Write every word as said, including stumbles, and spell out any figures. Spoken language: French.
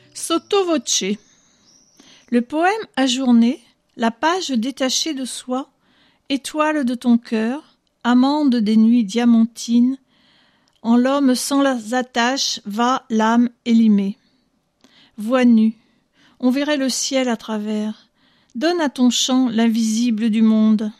Sotto voce. Le poème ajourné, la page détachée de soi, étoile de ton cœur, amande des nuits diamantines, en l'homme sans attache va l'âme élimée. Voix nue, on verrait le ciel à travers, donne à ton chant l'invisible du monde.